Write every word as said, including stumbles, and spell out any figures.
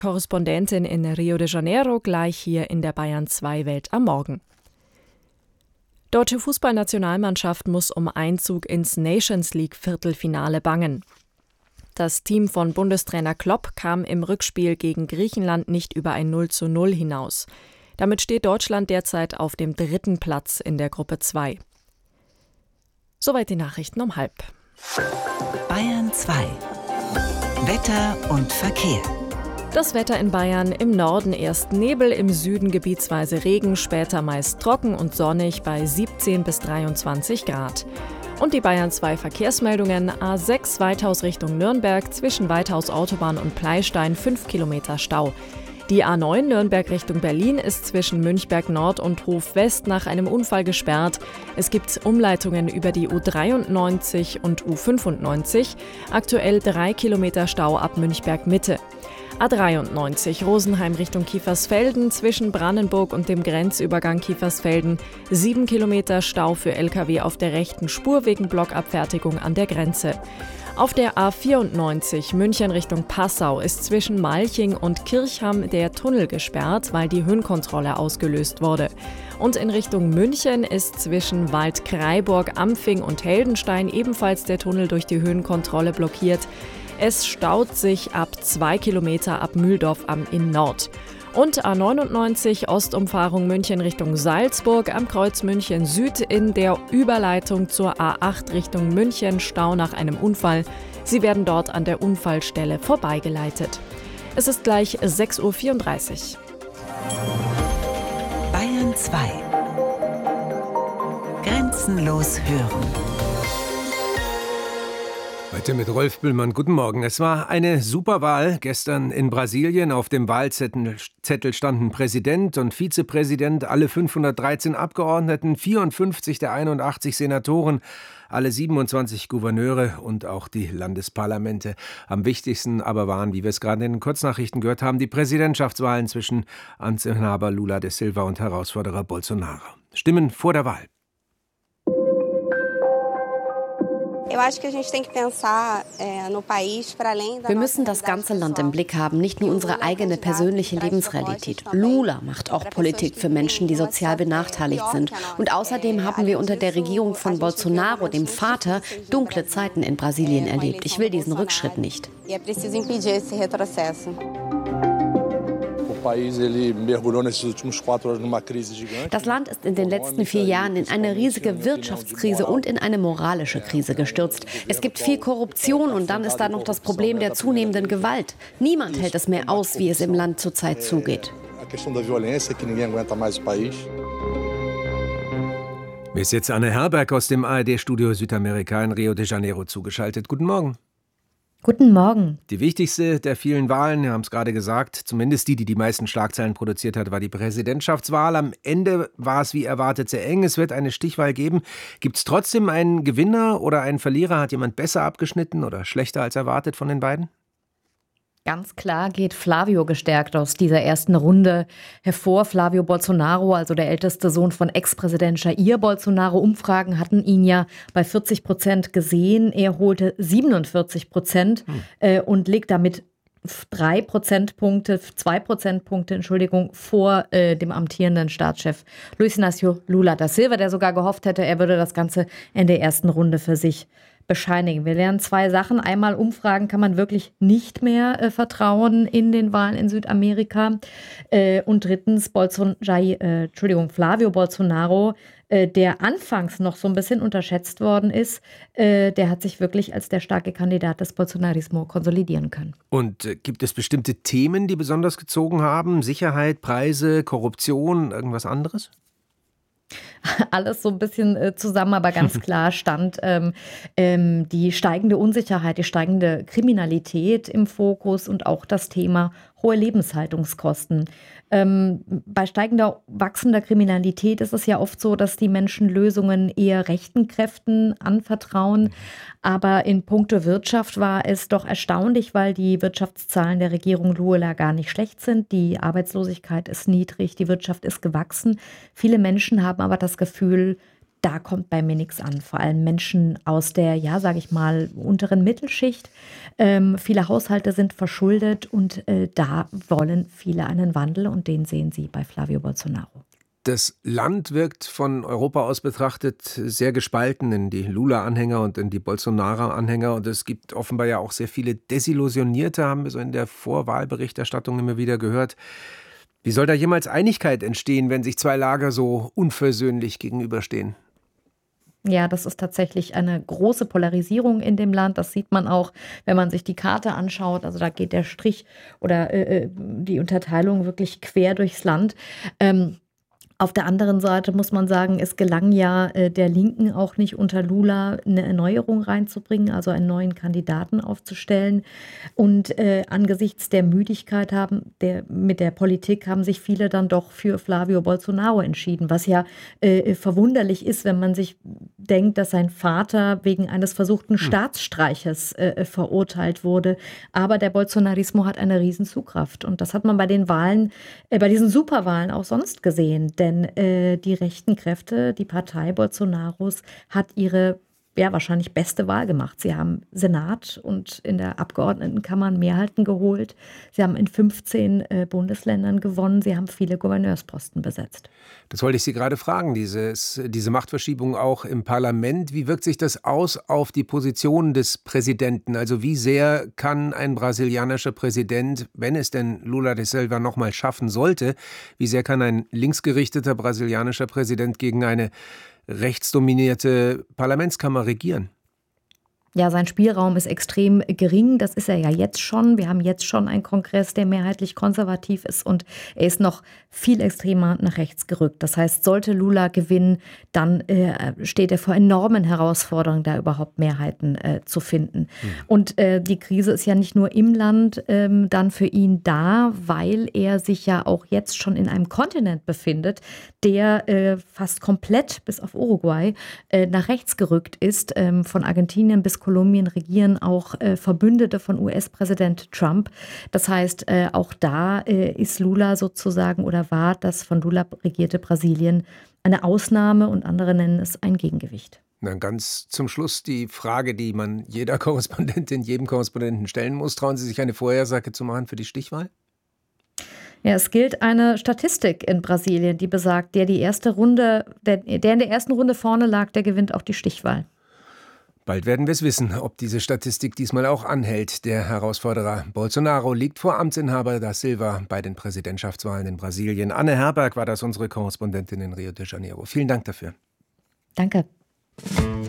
Korrespondentin in Rio de Janeiro, gleich hier in der Bayern zwei Welt am Morgen. Deutsche Fußballnationalmannschaft muss um Einzug ins Nations League Viertelfinale bangen. Das Team von Bundestrainer Klopp kam im Rückspiel gegen Griechenland nicht über ein null zu null hinaus. Damit steht Deutschland derzeit auf dem dritten Platz in der Gruppe zwei. Soweit die Nachrichten um halb. Bayern zwei. Wetter und Verkehr. Das Wetter in Bayern: im Norden erst Nebel, im Süden gebietsweise Regen, später meist trocken und sonnig bei siebzehn bis dreiundzwanzig Grad. Und die Bayern zwei Verkehrsmeldungen: A sechs Weithaus Richtung Nürnberg, zwischen Weithaus Autobahn und Pleistein fünf Kilometer Stau. Die A neun Nürnberg Richtung Berlin ist zwischen Münchberg Nord und Hof West nach einem Unfall gesperrt. Es gibt Umleitungen über die U dreiundneunzig und U fünfundneunzig. Aktuell drei Kilometer Stau ab Münchberg Mitte. A dreiundneunzig Rosenheim Richtung Kiefersfelden, zwischen Brandenburg und dem Grenzübergang Kiefersfelden. Sieben Kilometer Stau für L K W auf der rechten Spur wegen Blockabfertigung an der Grenze. Auf der A vierundneunzig München Richtung Passau ist zwischen Malching und Kirchham der Tunnel gesperrt, weil die Höhenkontrolle ausgelöst wurde. Und in Richtung München ist zwischen Waldkraiburg, Ampfing und Heldenstein ebenfalls der Tunnel durch die Höhenkontrolle blockiert. Es staut sich ab zwei Kilometer ab Mühldorf am Inn Nord. Und A neunundneunzig Ostumfahrung München Richtung Salzburg am Kreuz München Süd in der Überleitung zur A acht Richtung München Stau nach einem Unfall. Sie werden dort an der Unfallstelle vorbeigeleitet. Es ist gleich sechs Uhr vierunddreißig. Bayern zwei. Grenzenlos hören. Heute mit Rolf Bühlmann. Guten Morgen. Es war eine Superwahl gestern in Brasilien. Auf dem Wahlzettel Zettel standen Präsident und Vizepräsident, alle fünfhundertdreizehn Abgeordneten, vierundfünfzig der einundachtzig Senatoren, alle siebenundzwanzig Gouverneure und auch die Landesparlamente. Am wichtigsten aber waren, wie wir es gerade in den Kurznachrichten gehört haben, die Präsidentschaftswahlen zwischen Amtsinhaber Lula da Silva und Herausforderer Bolsonaro. Stimmen vor der Wahl. Wir müssen das ganze Land im Blick haben, nicht nur unsere eigene persönliche Lebensrealität. Lula macht auch Politik für Menschen, die sozial benachteiligt sind. Und außerdem haben wir unter der Regierung von Bolsonaro, dem Vater, dunkle Zeiten in Brasilien erlebt. Ich will diesen Rückschritt nicht. Das Land ist in den letzten vier Jahren in eine riesige Wirtschaftskrise und in eine moralische Krise gestürzt. Es gibt viel Korruption und dann ist da noch das Problem der zunehmenden Gewalt. Niemand hält es mehr aus, wie es im Land zurzeit zugeht. Mir ist jetzt Anne Herberg aus dem A R D-Studio Südamerika in Rio de Janeiro zugeschaltet. Guten Morgen. Guten Morgen. Die wichtigste der vielen Wahlen, wir haben es gerade gesagt, zumindest die, die die meisten Schlagzeilen produziert hat, war die Präsidentschaftswahl. Am Ende war es wie erwartet sehr eng. Es wird eine Stichwahl geben. Gibt es trotzdem einen Gewinner oder einen Verlierer? Hat jemand besser abgeschnitten oder schlechter als erwartet von den beiden? Ganz klar geht Flavio gestärkt aus dieser ersten Runde hervor. Flavio Bolsonaro, also der älteste Sohn von Ex-Präsident Jair Bolsonaro. Umfragen hatten ihn ja bei vierzig Prozent gesehen. Er holte siebenundvierzig Prozent hm. äh, und liegt damit drei Prozentpunkte, zwei Prozentpunkte, Entschuldigung, vor äh, dem amtierenden Staatschef Luiz Inácio Lula da Silva, der sogar gehofft hätte, er würde das Ganze in der ersten Runde für sich bescheinigen. Wir lernen zwei Sachen. Einmal, Umfragen kann man wirklich nicht mehr äh, vertrauen in den Wahlen in Südamerika. Äh, und drittens, Bolson, Jair, äh, Entschuldigung, Flavio Bolsonaro, äh, der anfangs noch so ein bisschen unterschätzt worden ist, äh, der hat sich wirklich als der starke Kandidat des Bolsonarismo konsolidieren können. Und äh, gibt es bestimmte Themen, die besonders gezogen haben? Sicherheit, Preise, Korruption, irgendwas anderes? Alles so ein bisschen äh, zusammen, aber ganz klar stand ähm, ähm, die steigende Unsicherheit, die steigende Kriminalität im Fokus und auch das Thema hohe Lebenshaltungskosten. Ähm, bei steigender, wachsender Kriminalität ist es ja oft so, dass die Menschen Lösungen eher rechten Kräften anvertrauen. Aber in puncto Wirtschaft war es doch erstaunlich, weil die Wirtschaftszahlen der Regierung Lula gar nicht schlecht sind. Die Arbeitslosigkeit ist niedrig, die Wirtschaft ist gewachsen. Viele Menschen haben aber das Gefühl, da kommt bei mir nichts an. Vor allem Menschen aus der, ja, sage ich mal, unteren Mittelschicht. Ähm, viele Haushalte sind verschuldet und äh, da wollen viele einen Wandel und den sehen sie bei Flavio Bolsonaro. Das Land wirkt von Europa aus betrachtet sehr gespalten in die Lula-Anhänger und in die Bolsonaro-Anhänger. Und es gibt offenbar ja auch sehr viele Desillusionierte, haben wir so in der Vorwahlberichterstattung immer wieder gehört. Wie soll da jemals Einigkeit entstehen, wenn sich zwei Lager so unversöhnlich gegenüberstehen? Ja, das ist tatsächlich eine große Polarisierung in dem Land. Das sieht man auch, wenn man sich die Karte anschaut. Also da geht der Strich oder äh, die Unterteilung wirklich quer durchs Land. Ähm, Auf der anderen Seite muss man sagen, es gelang ja äh, der Linken auch nicht unter Lula eine Erneuerung reinzubringen, also einen neuen Kandidaten aufzustellen. Und äh, angesichts der Müdigkeit haben, der, mit der Politik haben sich viele dann doch für Flavio Bolsonaro entschieden, was ja äh, verwunderlich ist, wenn man sich denkt, dass sein Vater wegen eines versuchten Staatsstreiches äh, verurteilt wurde. Aber der Bolsonarismo hat eine Riesenzugkraft. Und das hat man bei den Wahlen, äh, bei diesen Superwahlen auch sonst gesehen. Denn Denn äh, die rechten Kräfte, die Partei Bolsonaros, hat ihre ja, wahrscheinlich beste Wahl gemacht. Sie haben Senat und in der Abgeordnetenkammer Mehrheiten geholt. Sie haben in fünfzehn äh, Bundesländern gewonnen. Sie haben viele Gouverneursposten besetzt. Das wollte ich Sie gerade fragen, dieses, diese Machtverschiebung auch im Parlament. Wie wirkt sich das aus auf die Position des Präsidenten? Also wie sehr kann ein brasilianischer Präsident, wenn es denn Lula da Silva noch mal schaffen sollte, wie sehr kann ein linksgerichteter brasilianischer Präsident gegen eine rechtsdominierte Parlamentskammer regieren? Ja, sein Spielraum ist extrem gering. Das ist er ja jetzt schon. Wir haben jetzt schon einen Kongress, der mehrheitlich konservativ ist und er ist noch viel extremer nach rechts gerückt. Das heißt, sollte Lula gewinnen, dann äh, steht er vor enormen Herausforderungen, da überhaupt Mehrheiten äh, zu finden. Hm. Und äh, die Krise ist ja nicht nur im Land ähm, dann für ihn da, weil er sich ja auch jetzt schon in einem Kontinent befindet, der äh, fast komplett bis auf Uruguay äh, nach rechts gerückt ist, ähm, von Argentinien bis Kolumbien regieren auch äh, Verbündete von U S-Präsident Trump. Das heißt, äh, auch da äh, ist Lula sozusagen oder war das von Lula regierte Brasilien eine Ausnahme und andere nennen es ein Gegengewicht. Na, ganz zum Schluss die Frage, die man jeder Korrespondentin, jedem Korrespondenten stellen muss. Trauen Sie sich eine Vorhersage zu machen für die Stichwahl? Ja, es gilt eine Statistik in Brasilien, die besagt, der die erste Runde, der, der in der ersten Runde vorne lag, der gewinnt auch die Stichwahl. Bald werden wir es wissen, ob diese Statistik diesmal auch anhält. Der Herausforderer Bolsonaro liegt vor Amtsinhaber da Silva bei den Präsidentschaftswahlen in Brasilien. Anne Herberg war das, unsere Korrespondentin in Rio de Janeiro. Vielen Dank dafür. Danke.